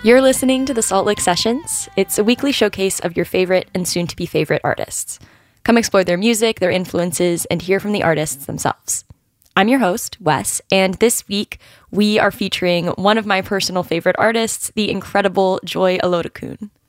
You're listening to the Salt Lick Sessions. It's a weekly showcase of your favorite and soon-to-be favorite artists. Come explore their music, their influences, and hear from the artists themselves. I'm your host, Wes, and this week we are featuring one of my personal favorite artists, the incredible Joy Olodokun.